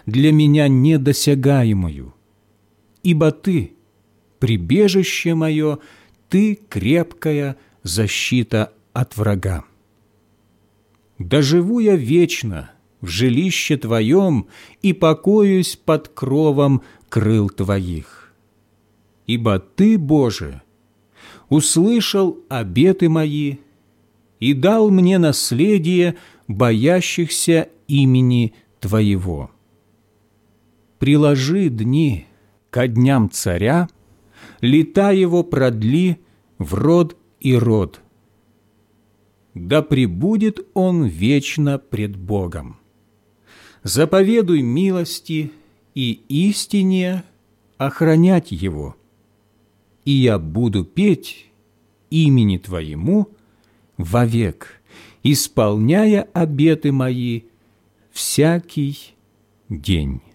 для меня недосягаемою. Ибо Ты – прибежище мое, Ты – крепкая защита от врага. Да живу я вечно в жилище Твоем и покоюсь под кровом крыл Твоих. Ибо Ты, Боже, услышал обеты мои и дал мне наследие боящихся имени Твоего. Приложи дни ко дням царя, лета его продли в род и род. Да пребудет он вечно пред Богом. Заповедуй милости и истине охранять его, и я буду петь имени Твоему вовек, исполняя обеты мои всякий день».